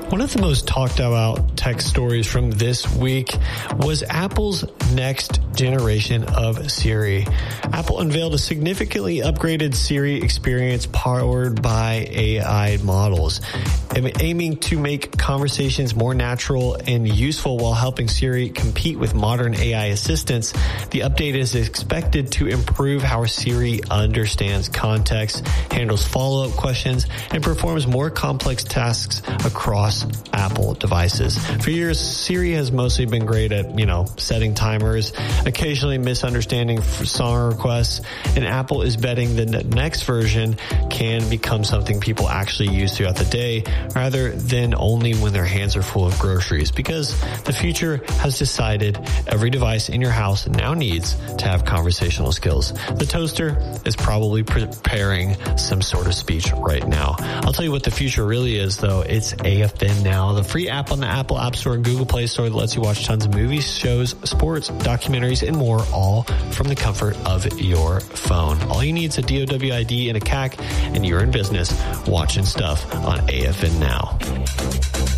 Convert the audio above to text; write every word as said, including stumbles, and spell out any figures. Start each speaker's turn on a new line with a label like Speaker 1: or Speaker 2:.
Speaker 1: One of the most talked about tech stories from this week was Apple's next generation of Siri. Apple unveiled a significantly upgraded Siri experience powered by A I models, aiming to make conversations more natural and useful while helping Siri compete with modern A I assistants. The update is expected to improve how Siri understands context, handles follow-up questions, and performs more complex tasks across Apple devices. For years, Siri has mostly been great at, you know, setting timers, occasionally misunderstanding song requests, and Apple is betting the next version can become something people actually use throughout the day rather than only when their hands are full of groceries, because the future has decided every device in your house now needs to have conversational skills. The toaster is probably preparing some sort of speech right now. I'll tell you what the future really is, though. It's A F N Now, the free app on the Apple App Store and Google Play Store that lets you watch tons of movies, shows, sports, documentaries, and more, all from the comfort of your phone. All you need is a D O W I D and a C A C, and you're in business watching stuff on A F N Now.